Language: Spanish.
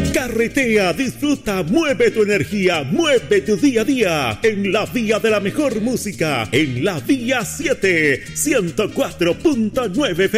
Carretea, disfruta, mueve tu energía, mueve tu día a día en la vía de la mejor música, en la vía 7, 104.9 FM.